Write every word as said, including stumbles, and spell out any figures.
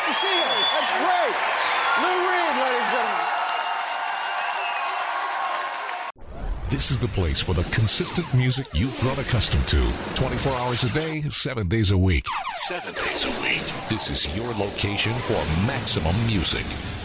to see her. That's great. Lou Reed, ladies and gentlemen. This is the place for the consistent music you've grown accustomed to. twenty-four hours a day, seven days a week. Seven days a week. This is your location for maximum music.